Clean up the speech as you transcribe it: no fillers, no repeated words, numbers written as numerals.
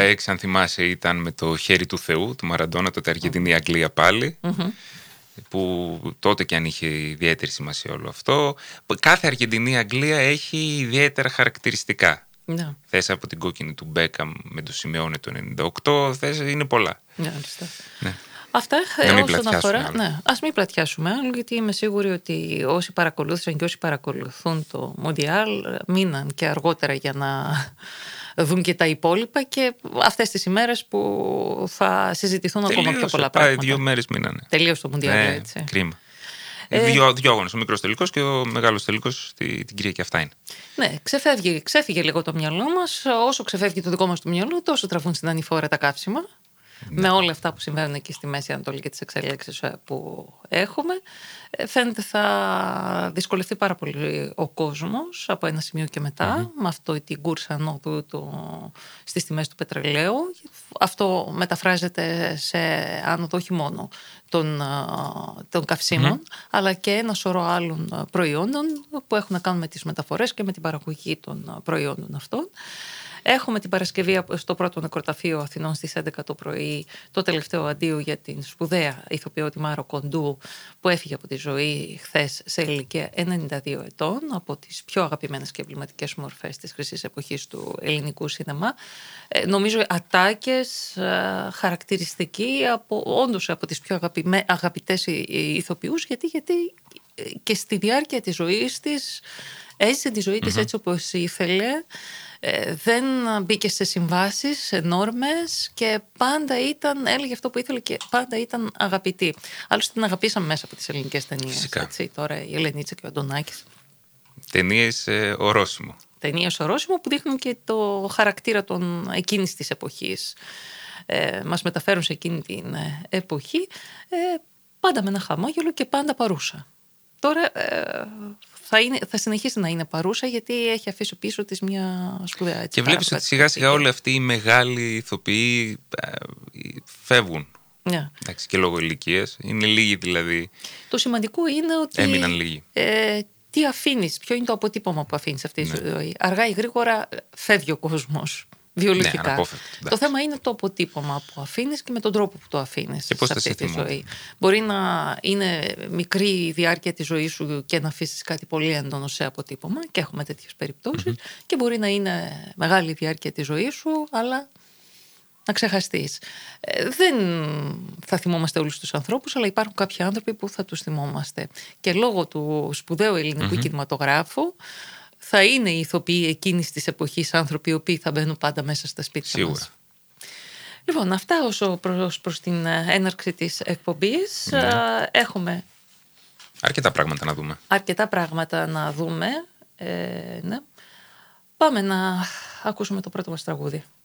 96, αν θυμάσαι, ήταν με το χέρι του Θεού, του Μαραντόνα, τότε Αργεντινή-Αγγλία πάλι. Που τότε και αν είχε ιδιαίτερη σημασία όλο αυτό. Κάθε Αργεντινή-Αγγλία έχει ιδιαίτερα χαρακτηριστικά. Ναι. Θες από την κόκκινη του Μπέκαμ με το Σιμεώνε το 98, θες, είναι πολλά. Ναι. Αυτά όσον αφορά. Ναι, ας μην πλατιάσουμε άλλο, γιατί είμαι σίγουρη ότι όσοι παρακολούθησαν και όσοι παρακολουθούν το Μοντιάλ μείναν και αργότερα για να δουν και τα υπόλοιπα και αυτές τις ημέρες που θα συζητηθούν ακόμα πιο πολλά πράγματα. 2 μέρες μείνανε. Τελείωσε το Μοντιάλ, έτσι. Κρίμα. Δυο αγώνες, ο μικρός τελικός και ο μεγάλος τελικός την Κυριακή. Αυτά είναι. Ναι, ξέφυγε λίγο το μυαλό μας. Όσο ξεφεύγει το δικό μας το μυαλό, τόσο τραβούν στην ανηφόρα τα καύσιμα. Ναι. Με όλα αυτά που συμβαίνουν και στη Μέση Ανατολή και τις εξελίξεις που έχουμε, φαίνεται θα δυσκολευτεί πάρα πολύ ο κόσμος από ένα σημείο και μετά, με αυτό την κούρσα ανώδου στις τιμές του πετρελαίου. Αυτό μεταφράζεται σε άνοδο όχι μόνο των καυσίμων, αλλά και ένα σωρό άλλων προϊόντων που έχουν να κάνουν με τις μεταφορές και με την παραγωγή των προϊόντων αυτών. Έχουμε την Παρασκευή στο πρώτο νεκροταφείο Αθηνών στις 11 το πρωί το τελευταίο αντίο για την σπουδαία ηθοποιό τη Μάρο Κοντού, που έφυγε από τη ζωή χθες σε ηλικία 92 ετών, από τις πιο αγαπημένες και εμβληματικές μορφές της χρυσής εποχής του ελληνικού σινεμά. Νομίζω ατάκες χαρακτηριστικοί όντως από τις πιο αγαπητές ηθοποιούς, γιατί και στη διάρκεια της ζωής της έζησε τη ζωή της έτσι όπως ήθελε. Δεν μπήκε σε συμβάσεις, σε νόρμες και πάντα έλεγε αυτό που ήθελε και πάντα ήταν αγαπητή. Άλλωστε την αγαπήσαμε μέσα από τις ελληνικές ταινίες. Τώρα η Ελενίτσα και ο Αντωνάκης. Ταινίες ορόσημο. Ταινίες ορόσημο που δείχνουν και το χαρακτήρα εκείνης της εποχής. Μας μεταφέρουν σε εκείνη την εποχή πάντα με ένα χαμόγελο και πάντα παρούσα. Τώρα θα συνεχίσει να είναι παρούσα, γιατί έχει αφήσει πίσω της μια σπουδαία έτσι. Και βλέπεις ότι σιγά σιγά όλοι αυτοί οι μεγάλοι ηθοποιοί φεύγουν. Ναι. Εντάξει, και λόγω ηλικίας. Είναι λίγοι δηλαδή. Το σημαντικό είναι ότι έμειναν λίγοι. Τι αφήνεις, ποιο είναι το αποτύπωμα που αφήνεις αυτή τη ζωή. Αργά ή γρήγορα φεύγει ο κόσμος. Βιολογικά. Ναι, το θέμα είναι το αποτύπωμα που αφήνεις και με τον τρόπο που το αφήνεις σε αυτή τη ζωή. Μπορεί να είναι μικρή η διάρκεια της ζωής σου και να αφήσεις κάτι πολύ έντονο σε αποτύπωμα, και έχουμε τέτοιες περιπτώσεις, και μπορεί να είναι μεγάλη η διάρκεια της ζωής σου, αλλά να ξεχαστείς. Δεν θα θυμόμαστε όλους τους ανθρώπους, αλλά υπάρχουν κάποιοι άνθρωποι που θα τους θυμόμαστε. Και λόγω του σπουδαίου ελληνικού κινηματογράφου, θα είναι οι ηθοποιοί εκείνης της εποχής άνθρωποι οι οποίοι θα μπαίνουν πάντα μέσα στα σπίτια μας. Λοιπόν, αυτά όσο προς την έναρξη της εκπομπής. Έχουμε αρκετά πράγματα να δούμε. Ναι. Πάμε να ακούσουμε το πρώτο μας τραγούδι.